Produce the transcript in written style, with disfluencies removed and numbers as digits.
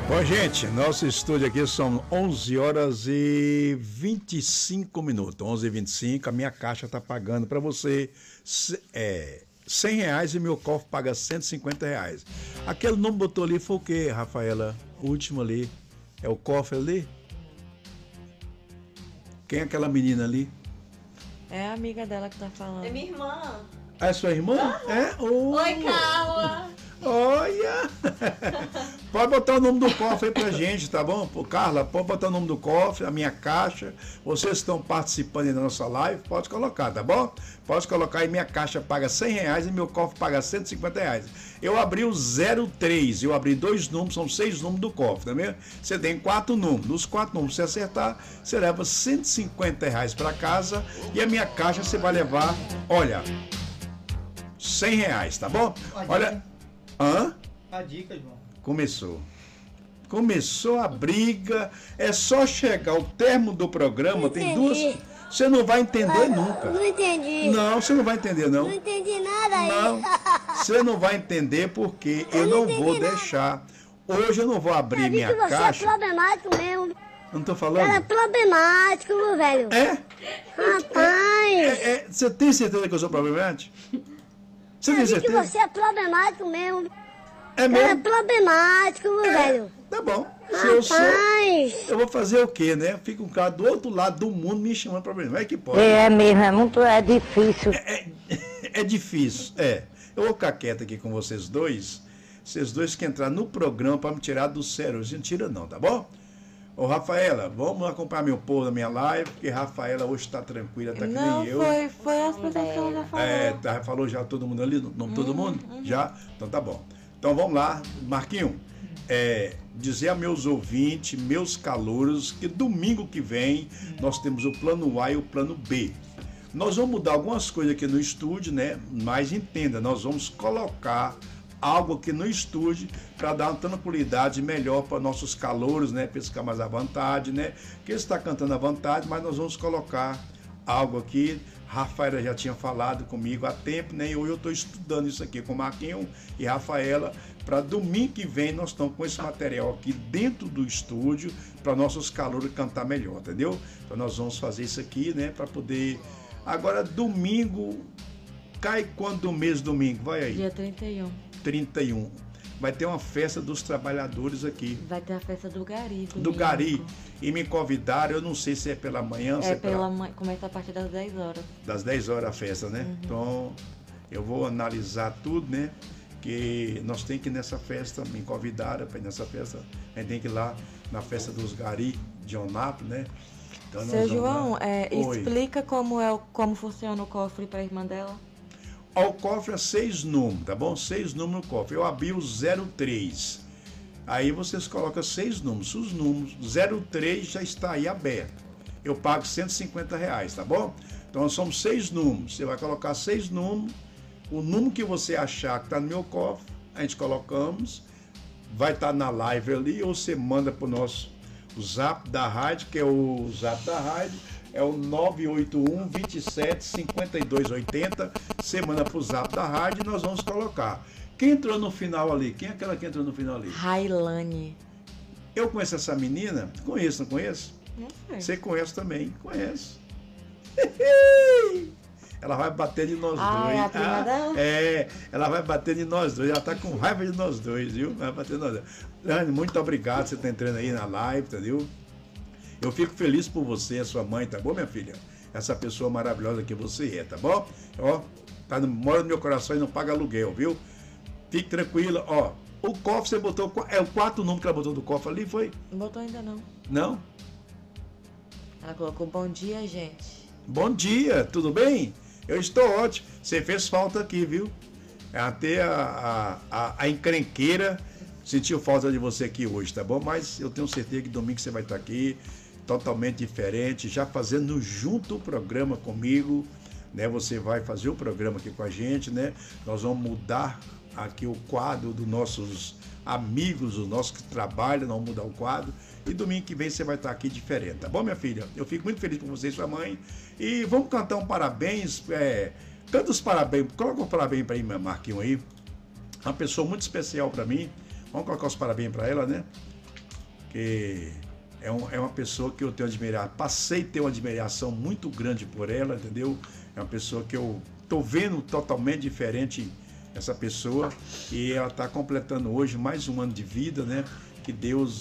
Bom, gente, nosso estúdio aqui são 11 horas e 25 minutos. 11h25, a minha caixa está pagando para você R$100 e meu cofre paga R$150. Aquele número botou ali foi o quê, Rafaela? O último ali. É o cofre ali? Quem é aquela menina ali? É a amiga dela que tá falando. É minha irmã. Ah, é sua irmã? É? Oh. Oi, Carla. Olha! Pode botar o nome do cofre aí pra gente, tá bom? Pô, Carla, pode botar o nome do cofre, a minha caixa. Vocês estão participando aí da nossa live, pode colocar, tá bom? Pode colocar aí, minha caixa paga R$100 e meu cofre paga R$150. Eu abri o 03, eu abri 2 números, são 6 números do cofre, tá vendo? Você tem 4 números. Nos 4 números, se acertar, você leva R$150 pra casa e a minha caixa você vai levar, olha, R$100, tá bom? Olha. Hã? A dica, João. Começou a briga. É só chegar ao termo do programa. Tem duas. Você não vai entender nunca. Não entendi. Não, você não vai entender, não. Não entendi nada aí. Não. Você não vai entender porque eu não vou deixar. Hoje eu não vou abrir minha você caixa. É problemático mesmo. Não tô falando? Cara, é problemático, meu velho. É? Rapaz. Você tem certeza que eu sou problemático? Você tem Que certeza? você é problemático mesmo. É Cara, é mesmo? problemático, meu velho. Tá bom. Se eu sou, Rapaz. eu vou fazer o quê, né? Fica um cara do outro lado do mundo me chamando pra problema. É que pode. É mesmo, é difícil. É difícil, é. Eu vou ficar quieto aqui com vocês dois que entraram no programa para me tirar do sério. Hoje não tira não, tá bom? Ô, Rafaela, vamos acompanhar meu povo na minha live, porque Rafaela hoje tá tranquila, tá que Não, nem eu. foi as pessoas que ela já falou. Falou já todo mundo ali, nome todo mundo? Já? Então tá bom. Então vamos lá, Marquinho, dizer a meus ouvintes, meus calouros, que domingo que vem nós temos o plano A e o plano B. Nós vamos mudar algumas coisas aqui no estúdio, né? Mas entenda, nós vamos colocar algo aqui no estúdio para dar uma tranquilidade melhor para nossos calouros, né? Para eles ficarem mais à vontade, né? Que eles estão cantando à vontade, mas nós vamos colocar algo aqui. Rafaela já tinha falado comigo há tempo, né? E hoje eu estou estudando isso aqui com o Marquinho e Rafaela. Para domingo que vem nós estamos com esse material aqui dentro do estúdio para nossos calouros cantar melhor, entendeu? Então nós vamos fazer isso aqui, né? Para poder. Agora, domingo. Cai quando do mês domingo? Vai aí. Dia 31. 31. Vai ter uma festa dos trabalhadores aqui. Vai ter a festa do Gari. Do Gari. E me convidaram, eu não sei se é pela manhã, se é pela manhã. Começa a partir das 10 horas. Das 10 horas a festa, né? Então, eu vou analisar tudo, né? Que nós temos que ir nessa festa, me convidaram para ir nessa festa. A gente tem que ir lá na festa dos Gari de Onápolis, né? Então, Seu João, explica como funciona o cofre para a irmã dela. O cofre é 6 números, tá bom? 6 números no cofre. Eu abri o 03. Aí vocês colocam 6 números. Os números 03 já está aí aberto. Eu pago R$150, tá bom? Então somos 6 números. Você vai colocar 6 números. O número que você achar que está no meu cofre, a gente colocamos. Vai estar na live ali, ou você manda para o nosso zap da rádio, que é o zap da rádio. É o 981 27 52 80. Você manda pro zap da rádio e nós vamos colocar. Quem entrou no final ali? Quem é aquela que entrou no final ali? Railane. Eu conheço essa menina? Conheço, não conheço? Não sei. Você conhece também? Conheço. Ela vai bater de nós dois. É a prima dela? Ela vai bater de nós dois. Ela tá com raiva de nós dois, viu? Vai bater de nós dois. Lani, muito obrigado por você estar entrando aí na live, entendeu? Eu fico feliz por você, a sua mãe, tá bom, minha filha? Essa pessoa maravilhosa que você é, tá bom? Ó, mora no meu coração e não paga aluguel, viu? Fique tranquila, ó. O cofre você botou, o 4 números que ela botou do cofre ali, foi? Não botou ainda não. Não? Ela colocou bom dia, gente. Bom dia, tudo bem? Eu estou ótimo. Você fez falta aqui, viu? Até a encrenqueira sentiu falta de você aqui hoje, tá bom? Mas eu tenho certeza que domingo você vai estar aqui, totalmente diferente, já fazendo junto o programa comigo, né? Você vai fazer o programa aqui com a gente, né? Nós vamos mudar aqui o quadro dos nossos amigos, os nossos que trabalham, nós vamos mudar o quadro. E domingo que vem você vai estar aqui diferente, tá bom, minha filha? Eu fico muito feliz por você e sua mãe. E vamos cantar um parabéns, canta os parabéns, coloca um parabéns para Marquinho aí. Uma pessoa muito especial para mim. Vamos colocar os parabéns para ela, né? que é uma pessoa que eu tenho admirado. Passei a ter uma admiração muito grande por ela, entendeu? É uma pessoa que eu estou vendo totalmente diferente essa pessoa, e ela está completando hoje mais um ano de vida, né? Que Deus